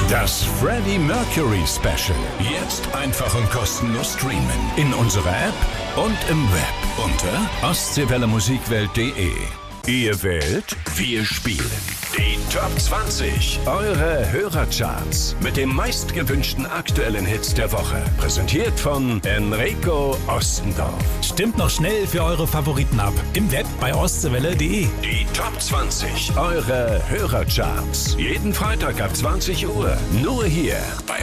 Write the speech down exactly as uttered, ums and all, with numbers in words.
Das Freddie Mercury Special. Jetzt einfach und kostenlos streamen. In unserer App und im Web unter ostseewelle musikwelt punkt de. Ihr wählt, wir spielen. Die Top zwanzig. Eure Hörercharts. Mit den meistgewünschten aktuellen Hits der Woche. Präsentiert von Enrico Ostendorf. Stimmt noch schnell für eure Favoriten ab. Im Web bei ostseewelle punkt de. Die Top zwanzig. Eure Hörercharts. Jeden Freitag ab zwanzig Uhr. Nur hier bei